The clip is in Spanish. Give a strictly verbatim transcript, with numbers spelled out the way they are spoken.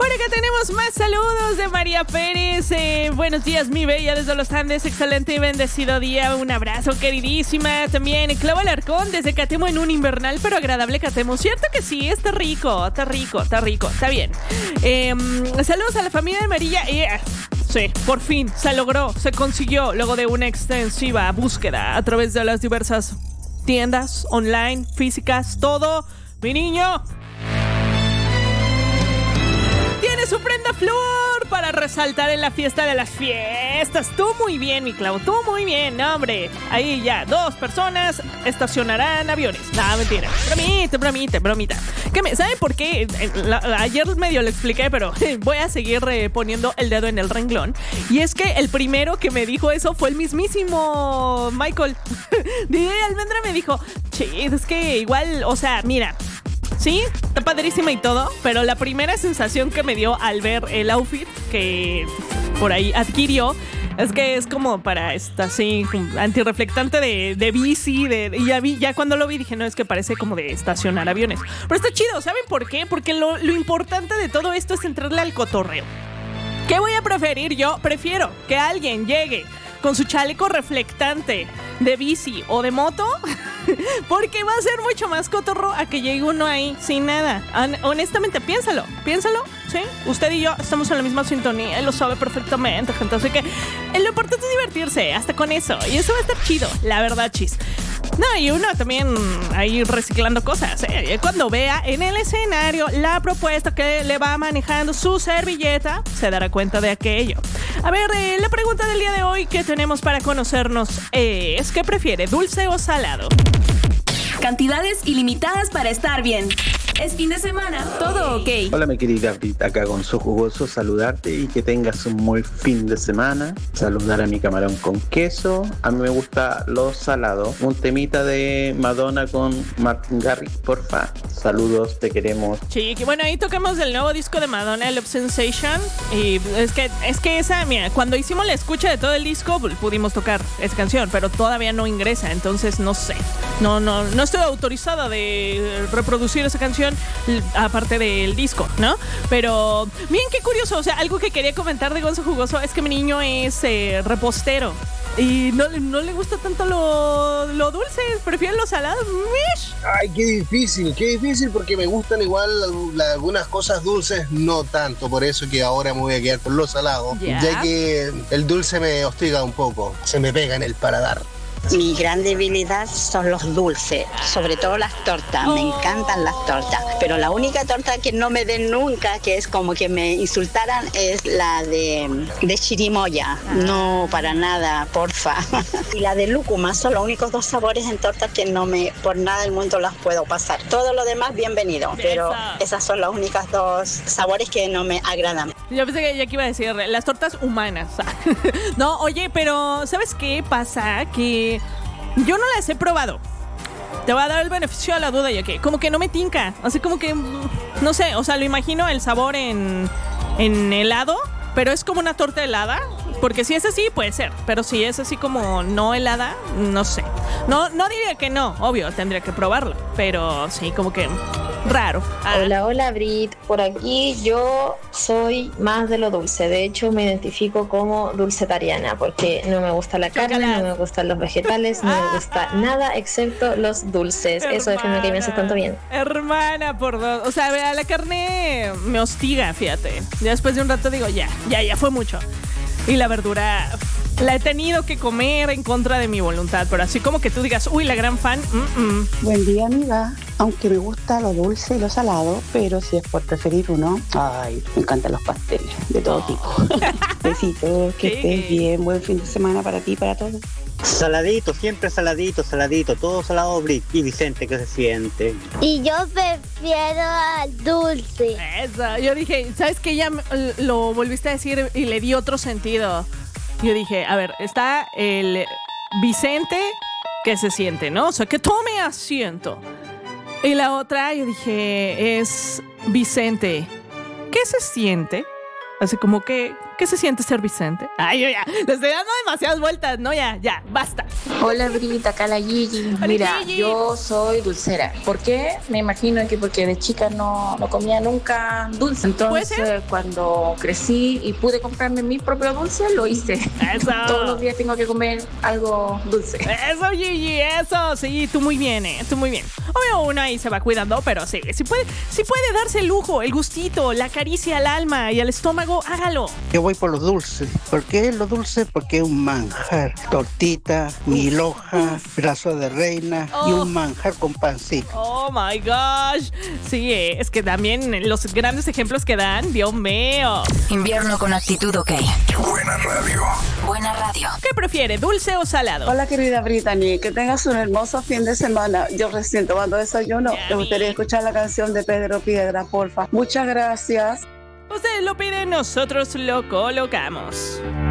Por acá tenemos más saludos de María Pérez. Eh, buenos días, mi bella, desde los Andes. Excelente y bendecido día. Un abrazo, queridísima. También Clavo Alarcón desde Catemo, en un invernal pero agradable Catemo. Cierto que sí, está rico, está rico, está rico, está bien. Eh, saludos a la familia de María. Eh, sí, por fin se logró, se consiguió luego de una extensiva búsqueda a través de las diversas tiendas online, físicas, todo. Mi niño tiene su prenda flor para resaltar en la fiesta de las fiestas. Tú muy bien, mi Clau, tú muy bien. No, hombre, ahí ya dos personas estacionarán aviones. No, mentira, bromita, bromita, bromita. ¿Qué me, ¿Saben por qué? La, ayer medio lo expliqué, pero voy a seguir eh, poniendo el dedo en el renglón. Y es que el primero que me dijo eso fue el mismísimo Michael. D J Almendra me dijo, che, es que igual, o sea, mira, sí, está padrísima y todo, pero la primera sensación que me dio al ver el outfit que por ahí adquirió es que es como para esta, así, antirreflectante de, de bici. De, y ya, vi, ya cuando lo vi dije, no, es que parece como de estacionar aviones. Pero está chido, ¿saben por qué? Porque lo, lo importante de todo esto es entrarle al cotorreo. ¿Qué voy a preferir yo? Prefiero que alguien llegue con su chaleco reflectante de bici o de moto, porque va a ser mucho más cotorro a que llegue uno ahí sin nada. Honestamente, piénsalo, piénsalo, ¿sí? Usted y yo estamos en la misma sintonía, él lo sabe perfectamente, gente. Así que lo importante es divertirse, hasta con eso. Y eso va a estar chido, la verdad, chis. No, y uno también ahí reciclando cosas, ¿eh? Cuando vea en el escenario la propuesta que le va manejando su servilleta, se dará cuenta de aquello. A ver, eh, la pregunta del día de hoy que tenemos para conocernos es: ¿qué prefiere, dulce o salado? Cantidades ilimitadas para estar bien. Es fin de semana, todo ok. Hola, mi querida Rita, acá con su jugoso, saludarte y que tengas un muy fin de semana. Saludar a mi camarón con queso. A mí me gusta lo salado. Un temita de Madonna con Martin Garrix, porfa. Saludos, te queremos. Sí, que bueno, ahí tocamos el nuevo disco de Madonna, Love Sensation. Y es que, es que esa, mira, cuando hicimos la escucha de todo el disco, pudimos tocar esa canción, pero todavía no ingresa, entonces no sé. No, no, no estoy autorizada de reproducir esa canción aparte del disco, ¿no? Pero miren qué curioso, o sea, algo que quería comentar de Gonzo Jugoso es que mi niño es eh, repostero y no, no le gusta tanto lo, lo dulce, prefiere lo salado. ¡Mish! Ay, qué difícil, qué difícil, porque me gustan igual la, algunas cosas dulces, no tanto, por eso que ahora me voy a quedar con lo salado, yeah. Ya que el dulce me hostiga un poco, se me pega en el paladar. Mi gran debilidad son los dulces, sobre todo las tortas, me encantan las tortas, pero la única torta que no me den nunca, que es como que me insultaran, es la de, de chirimoya, no para nada, porfa. Y la de lúcuma, son los únicos dos sabores en tortas que no me, por nada del mundo las puedo pasar. Todo lo demás, bienvenido, pero esas son las únicas dos sabores que no me agradan. Yo pensé que ya que iba a decir las tortas humanas. No, oye, pero ¿sabes qué pasa? Que yo no las he probado. Te voy a dar el beneficio de la duda, ya que como que no me tinca. Así como que, no sé, o sea, lo imagino el sabor en, en helado, pero es como una torta helada. Porque si es así, puede ser. Pero si es así como no helada, no sé. No, no diría que no, obvio, tendría que probarlo. Pero sí, como que raro. Ah. Hola, hola, Brit. Por aquí yo soy más de lo dulce. De hecho, me identifico como dulcetariana porque no me gusta la carne, no me gustan los vegetales, no me gusta nada excepto los dulces. Hermana, eso define que me hace tanto bien. Hermana, por dos. O sea, la carne me hostiga, fíjate. Ya después de un rato digo, ya, ya, ya fue mucho. Y la verdura la he tenido que comer en contra de mi voluntad, pero así como que tú digas, uy, la gran fan. Mm-mm. Buen día, amiga. Aunque me gusta lo dulce y lo salado, pero si es por preferir uno, ay, me encantan los pasteles de todo tipo. Besitos, que sí. Estés bien, buen fin de semana para ti y para todos. Saladito, siempre saladito, saladito, todo salado, Brit. Y Vicente, ¿qué se siente? Y yo prefiero al dulce. Eso, yo dije, ¿sabes qué? Ya lo volviste a decir y le di otro sentido. Yo dije, a ver, está el Vicente, ¿qué se siente, no? O sea, que tome asiento. Y la otra, yo dije, es Vicente, ¿qué se siente? Así como que, ¿qué se siente ser Vicente? Ay, yo ya, le estoy dando demasiadas vueltas, ¿no? Ya, ya, basta. Hola, Brita, acá la Gigi. Hola, Mira, Gigi. yo soy dulcera. ¿Por qué? Me imagino que porque de chica no, no comía nunca dulce. Entonces, cuando crecí y pude comprarme mi propio dulce, lo hice. Eso. Todos los días tengo que comer algo dulce. Eso, Gigi, eso. Sí, tú muy bien, ¿eh? Tú muy bien. Obvio, uno ahí se va cuidando, pero sí, si puede, si puede darse el lujo, el gustito, la caricia al alma y al estómago, hágalo. Yo voy por los dulces. ¿Por qué los dulces? Porque es un manjar. Tortita, mil hoja, brazo de reina Oh. y un manjar con pancito. Oh my gosh. Sí, eh, es que también los grandes ejemplos que dan, Dios mío. Invierno con actitud, ok. Buena radio. Buena radio. ¿Qué prefiere, dulce o salado? Hola, querida Brittany, que tengas un hermoso fin de semana. Yo recién tomando desayuno. Me gustaría escuchar la canción de Pedro Piedra, porfa. Muchas gracias. Ustedes lo piden, nosotros lo colocamos.